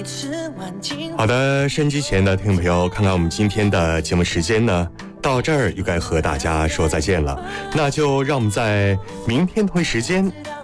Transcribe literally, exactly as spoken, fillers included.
好的，收音机前的听众朋友，看看我们今天的节目时间呢，到这儿又该和大家说再见了。那就让我们在明天同一时间